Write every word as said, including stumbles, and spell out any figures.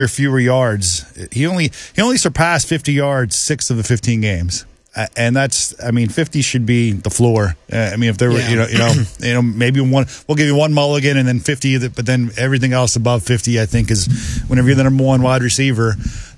or fewer yards. He only he only surpassed fifty yards six of the fifteen games. Uh, and that's, I mean, fifty should be the floor. Uh, I mean, if there were, Yeah. you know, you know, you know, maybe one, we'll give you one mulligan and then fifty, but then everything else above fifty, I think, is whenever you're the number one wide receiver,